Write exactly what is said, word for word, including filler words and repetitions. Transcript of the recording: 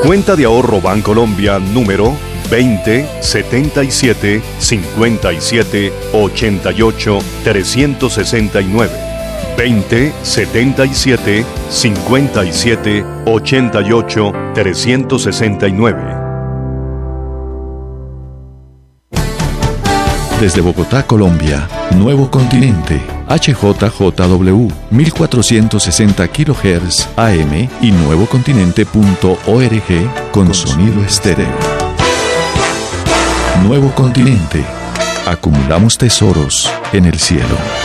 Cuenta de ahorro Bancolombia número veinte setenta y siete cincuenta y siete ochenta y ocho trescientos sesenta y nueve. veinte setenta y siete cincuenta y siete ochenta y ocho trescientos sesenta y nueve. Desde Bogotá, Colombia, Nuevo Continente, H J J W, mil cuatrocientos sesenta kilohertz A M y nuevocontinente punto org con sonido estéreo. Nuevo Continente. Acumulamos tesoros en el cielo.